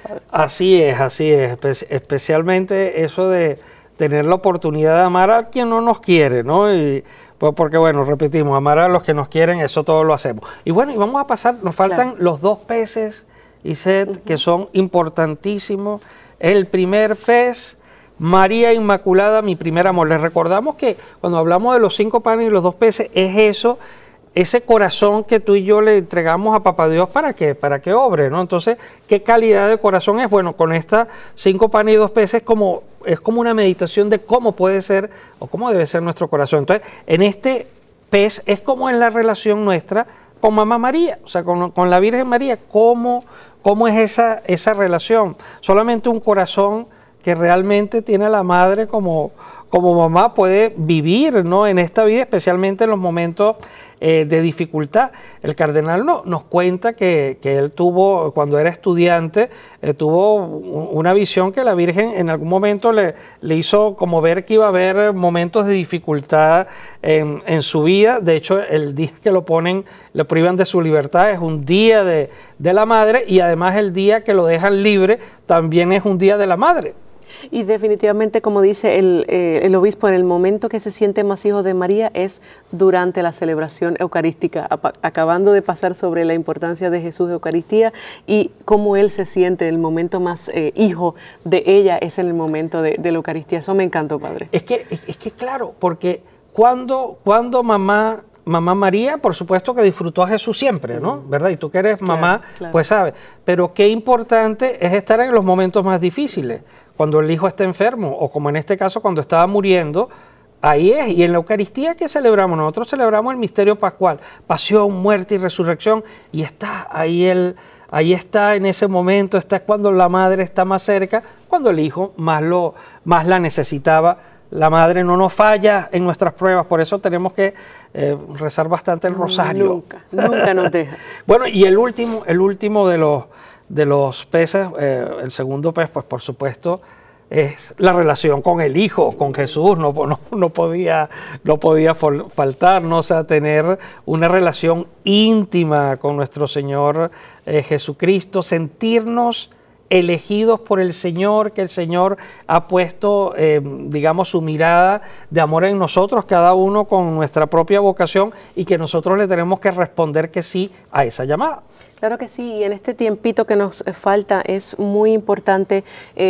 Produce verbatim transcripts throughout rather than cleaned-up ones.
Padre. Así es, así es, Espe especialmente eso de tener la oportunidad de amar a quien no nos quiere, ¿no? Y, pues porque, bueno, repetimos, amar a los que nos quieren, eso todo lo hacemos. Y bueno, y vamos a pasar, nos faltan claro. los dos peces, Iseth, uh-huh. que son importantísimos. El primer pez, María Inmaculada, mi primer amor. Les recordamos que cuando hablamos de los cinco panes y los dos peces, es eso, ese corazón que tú y yo le entregamos a Papá Dios para que, para que obre, ¿no? Entonces, ¿qué calidad de corazón es? Bueno, con estas cinco panes y dos peces como, es como una meditación de cómo puede ser o cómo debe ser nuestro corazón. Entonces, en este pez es como es la relación nuestra con Mamá María, o sea, con, con la Virgen María, ¿cómo, cómo es esa, esa relación? Solamente un corazón que realmente tiene a la madre como, como mamá puede vivir, ¿no? En esta vida, especialmente en los momentos eh, de dificultad. El cardenal no, nos cuenta que, que él tuvo, cuando era estudiante, eh, tuvo una visión que la Virgen en algún momento le, le hizo como ver que iba a haber momentos de dificultad en, en su vida. De hecho, el día que lo ponen, lo privan de su libertad, es un día de, de la madre, y además el día que lo dejan libre también es un día de la madre. Y definitivamente, como dice el, eh, el obispo, en el momento que se siente más hijo de María es durante la celebración eucarística, acabando de pasar sobre la importancia de Jesús de Eucaristía y cómo él se siente, el momento más eh, hijo de ella es en el momento de, de la Eucaristía. Eso me encantó, Padre. Es que, es, es que claro, porque cuando, cuando mamá... Mamá María, por supuesto que disfrutó a Jesús siempre, ¿no? ¿Verdad? Y tú que eres mamá, claro, claro. pues sabes. Pero qué importante es estar en los momentos más difíciles, cuando el hijo está enfermo, o como en este caso cuando estaba muriendo, ahí es. Y en la Eucaristía, ¿qué celebramos? Nosotros celebramos el misterio pascual, pasión, muerte y resurrección, y está ahí el... Ahí está en ese momento, está cuando la madre está más cerca, cuando el hijo más, lo, más la necesitaba. La madre no nos falla en nuestras pruebas, por eso tenemos que eh, rezar bastante el rosario. Nunca, nunca nos deja. Bueno, y el último, el último de los, de los peces, eh, el segundo pez, pues por supuesto, es la relación con el Hijo, con Jesús. No, no, no podía, no podía faltar, ¿no? O sea, tener una relación íntima con nuestro Señor eh, Jesucristo, sentirnos elegidos por el Señor, que el Señor ha puesto, eh, digamos, su mirada de amor en nosotros, cada uno con nuestra propia vocación, y que nosotros le tenemos que responder que sí a esa llamada. Claro que sí, y en este tiempito que nos falta es muy importante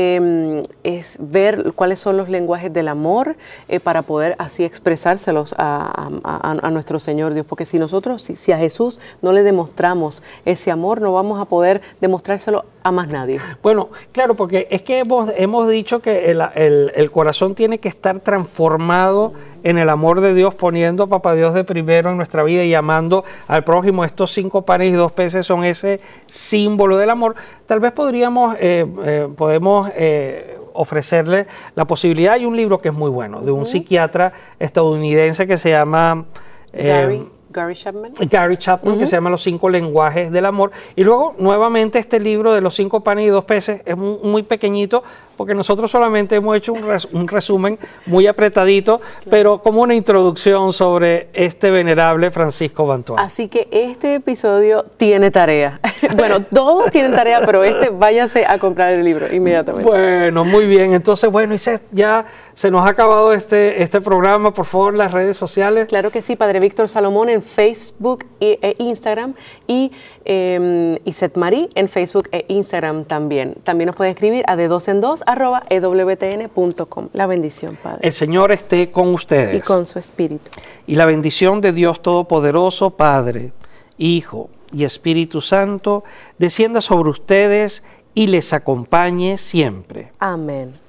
eh, es ver cuáles son los lenguajes del amor eh, para poder así expresárselos a, a, a nuestro Señor Dios, porque si nosotros, si, si a Jesús no le demostramos ese amor, no vamos a poder demostrárselo a más nadie. Bueno, claro, porque es que hemos, hemos dicho que el, el, el corazón tiene que estar transformado en el amor de Dios, poniendo a Papá Dios de primero en nuestra vida y amando al prójimo. Estos cinco panes y dos peces son ese símbolo del amor. Tal vez podríamos, eh, eh, podemos eh, ofrecerle la posibilidad. Hay un libro que es muy bueno, de un uh-huh. psiquiatra estadounidense que se llama... Eh, Gary. Gary Chapman. Gary Chapman, uh-huh. que se llama Los cinco lenguajes del amor. Y luego, nuevamente, este libro de los cinco panes y dos peces es muy, muy pequeñito, porque nosotros solamente hemos hecho un, res, un resumen muy apretadito, claro. pero como una introducción sobre este venerable Francisco Bantuán. Así que este episodio tiene tarea. Bueno, todos tienen tarea, pero este, váyase a comprar el libro inmediatamente. Bueno, muy bien. Entonces, bueno, y se, ya se nos ha acabado este, este programa. Por favor, las redes sociales. Claro que sí, Padre Víctor Salomón en Facebook e, e Instagram, y eh, Iseth Marie en Facebook e Instagram también. También nos puede escribir a de dos en dos arroba e w t n punto com. La bendición, Padre. El Señor esté con ustedes. Y con su espíritu. Y la bendición de Dios Todopoderoso, Padre, Hijo y Espíritu Santo, descienda sobre ustedes y les acompañe siempre. Amén.